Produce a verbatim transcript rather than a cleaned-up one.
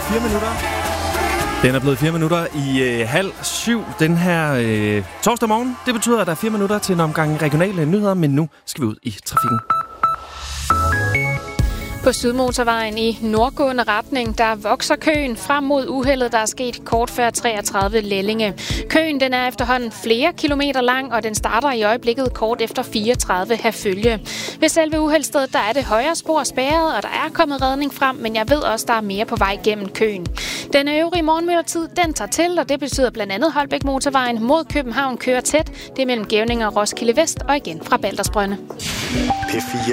fire minutter. Den er blevet fire minutter i øh, halv syv den her øh, torsdag morgen. Det betyder, at der er fire minutter til en omgang regionale nyheder, men nu skal vi ud i trafikken. På Sydmotorvejen i nordgående retning, der vokser køen frem mod uheldet, der er sket kort før treogtredive Lellinge. Køen den er efterhånden flere kilometer lang, og den starter i øjeblikket kort efter fireogtredive Herfølge. Ved selve uheldsstedet, der er det højre spor spærret, og der er kommet redning frem, men jeg ved også, der er mere på vej gennem køen. Den øvrige morgenmødertid, den tager til, og det betyder blandt andet Holbæk Motorvejen mod København kører tæt. Det er mellem Gevning og Roskilde Vest, og igen fra Baldersbrønde. P fire